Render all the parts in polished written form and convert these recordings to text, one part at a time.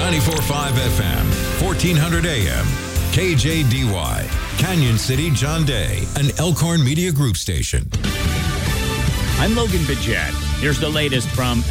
94.5 FM, 1400 AM, KJDY, Canyon City, John Day, an Elkhorn Media Group station. I'm Logan Bidget. Here's the latest from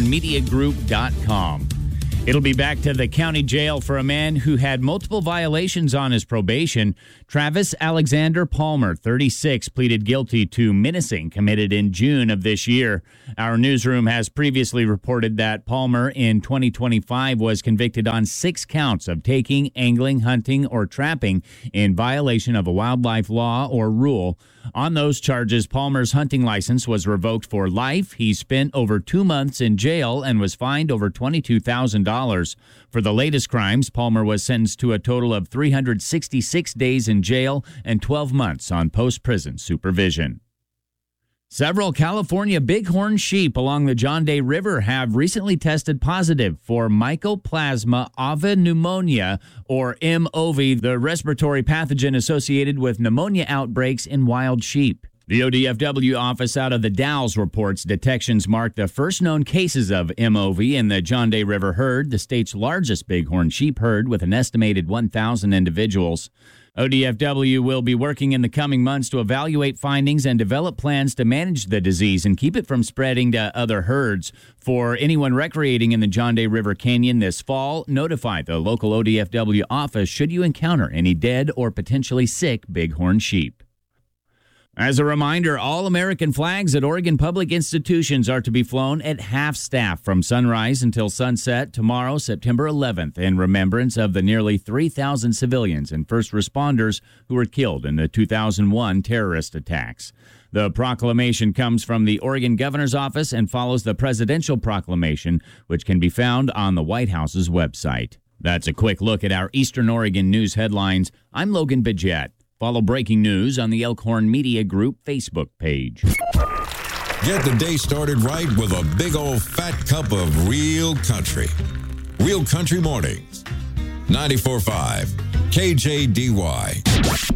ElkhornMediaGroup.com. It'll be back to the county jail for a man who had multiple violations on his probation. Travis Alexander Palmer, 36, pleaded guilty to menacing committed in June of this year. Our newsroom has previously reported that Palmer in 2025 was convicted on 6 counts of taking, angling, hunting, or trapping in violation of a wildlife law or rule. On those charges, Palmer's hunting license was revoked for life. He spent over 2 months in jail and was fined over $22,000. For the latest crimes, Palmer was sentenced to a total of 366 days in jail and 12 months on post-prison supervision. Several California bighorn sheep along the John Day River have recently tested positive for Mycoplasma ovipneumonia, or MOV, the respiratory pathogen associated with pneumonia outbreaks in wild sheep. The ODFW office out of the Dalles reports detections mark the first known cases of MOV in the John Day River herd, the state's largest bighorn sheep herd with an estimated 1,000 individuals. ODFW will be working in the coming months to evaluate findings and develop plans to manage the disease and keep it from spreading to other herds. For anyone recreating in the John Day River Canyon this fall, notify the local ODFW office should you encounter any dead or potentially sick bighorn sheep. As a reminder, all American flags at Oregon public institutions are to be flown at half-staff from sunrise until sunset tomorrow, September 11th, in remembrance of the nearly 3,000 civilians and first responders who were killed in the 2001 terrorist attacks. The proclamation comes from the Oregon Governor's Office and follows the presidential proclamation, which can be found on the White House's website. That's a quick look at our Eastern Oregon news headlines. I'm Logan Bidget. Follow breaking news on the Elkhorn Media Group Facebook page. Get the day started right with a big old fat cup of real country. Real Country Mornings. 94.5 KJDY.